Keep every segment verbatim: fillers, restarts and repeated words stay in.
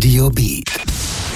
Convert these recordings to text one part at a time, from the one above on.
Rádio Beat.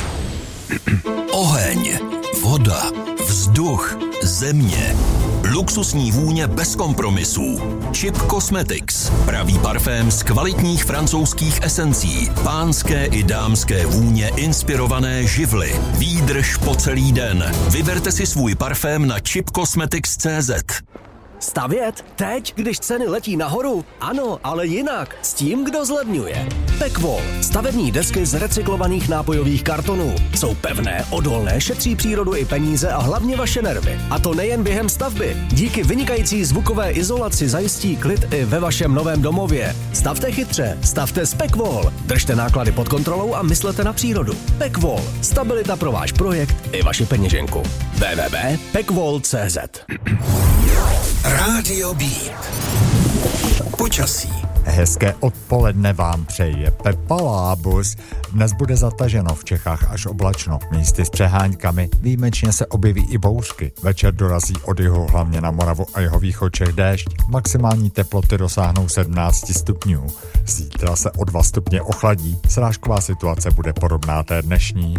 Oheň, voda, vzduch, země. Luxusní vůně bez kompromisů. Chip Cosmetics. Pravý parfém z kvalitních francouzských esencí. Pánské i dámské vůně inspirované živly. Výdrž po celý den. Vyberte si svůj parfém na chip cosmetics tečka cé zet. Stavět? Teď, když ceny letí nahoru? Ano, ale jinak. S tím, kdo zlevňuje. Pekvol. Stavební desky z recyklovaných nápojových kartonů. Jsou pevné, odolné, šetří přírodu i peníze a hlavně vaše nervy. A to nejen během stavby. Díky vynikající zvukové izolaci zajistí klid i ve vašem novém domově. Stavte chytře, stavte s Pekvol. Držte náklady pod kontrolou a myslete na přírodu. Pekvol. Stabilita pro váš projekt i vaši peněženku. w w w tečka pekvol tečka cé zet. Rádio Beat. Počasí. Hezké odpoledne vám přeje Pepa Lábus. Dnes bude zataženo, v Čechách až oblačno, místy s přehánkami, výjimečně se objeví i bouřky. Večer dorazí od jihu, hlavně na Moravu a jihovýchod Čech déšť. Maximální teploty dosáhnou sedmnáct stupňů. Zítra se o dva stupně ochladí, srážková situace bude podobná té dnešní.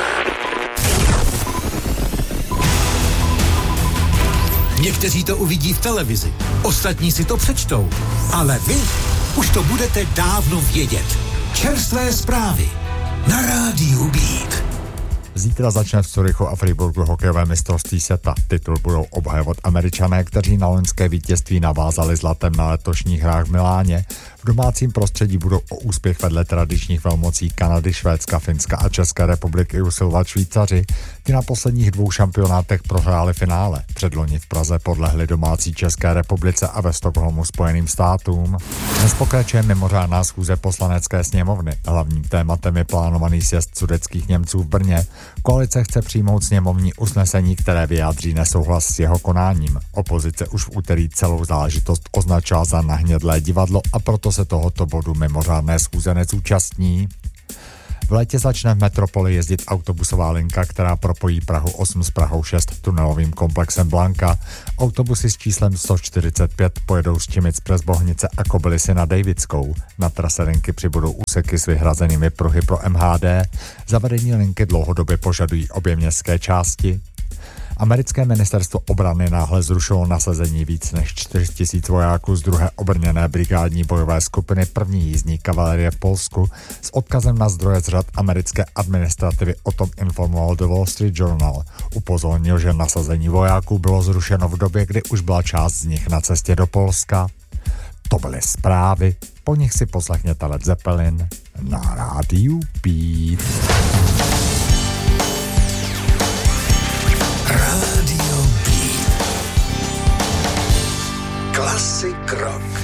Někteří to uvidí v televizi, ostatní si to přečtou, ale vy už to budete dávno vědět. Čerstvé zprávy na Rádiu Beat. Zítra začne v Curychu a Freiburgu hokejové mistrovství světa. Titul budou obhajovat Američané, kteří na loňské vítězství navázali zlatem na letošních hrách v Miláně. V domácím prostředí budou o úspěch vedle tradičních velmocí Kanady, Švédska, Finska a České republiky usilovat Švýcaři. Ti na posledních dvou šampionátech prohráli finále. Předloni v Praze podlehli domácí České republice a ve Stockholmu Spojeným státům. Dnes pokračuje mimořádná schůze Poslanecké sněmovny. Hlavním tématem je plánovaný sjezd sudetských Němců v Brně. Koalice chce přijmout sněmovní usnesení, které vyjádří nesouhlas s jeho konáním. Opozice už v úterý celou záležitost označila za nahnědlé divadlo a proto se tohoto bodu mimořádné schůze nezúčastní. V létě začne v metropoli jezdit autobusová linka, která propojí Prahu osm s Prahou šest tunelovým komplexem Blanka. Autobusy s číslem sto čtyřicet pět pojedou z Čimic přes Bohnice a Kobylisy na Dejvickou. Na trase linky přibudou úseky s vyhrazenými pruhy pro M H D. Zavedení linky dlouhodobě požadují obě městské části. Americké ministerstvo obrany náhle zrušilo nasazení víc než čtyři tisíce vojáků z druhé obrněné brigádní bojové skupiny první jízdní kavalerie v Polsku. S odkazem na zdroje z řad americké administrativy o tom informoval The Wall Street Journal. Upozornil, že nasazení vojáků bylo zrušeno v době, kdy už byla část z nich na cestě do Polska. To byly zprávy, po nich si poslechněte Led Zeppelin na Rádiu Beat. Rádio Beat. Klasik rock.